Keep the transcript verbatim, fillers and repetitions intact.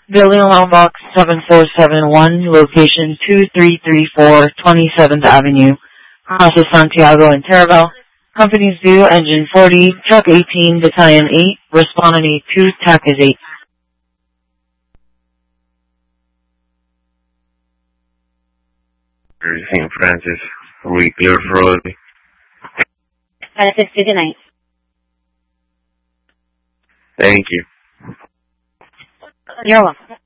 Building Alarm Box seven four seven one, location two three three four, twenty-seventh Avenue, Casa Santiago in Terraville. Company's due, engine forty, truck eighteen, battalion eight, respondent eight two, TAC is eight. Saint Francis, are we clear for loading? Francis to the night. Thank you. You're welcome.